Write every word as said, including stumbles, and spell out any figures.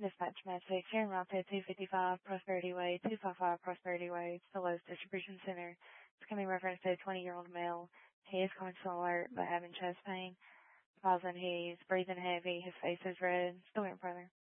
Dispatch message here in Route two fifty-five, Prosperity Way, two five five Prosperity Way, it's the Lowe's Distribution Center. It's coming reference to a twenty-year-old male. He is constant alert but having chest pain. Causing he's breathing heavy, his face is red. Still waiting further.